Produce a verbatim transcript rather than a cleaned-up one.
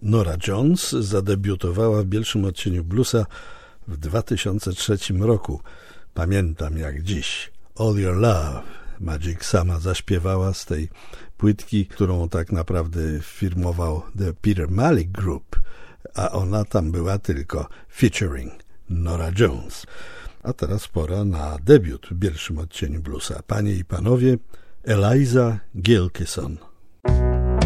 Norah Jones zadebiutowała w Bielszym Odcieniu Bluesa w dwa tysiące trzecim roku. Pamiętam jak dziś. All Your Love. Magic sama zaśpiewała z tej płytki, którą tak naprawdę firmował The Peter Malick Group, a ona tam była tylko featuring Norah Jones. A teraz pora na debiut w Bielszym Odcieniu Bluesa. Panie i panowie, Eliza Gilkyson.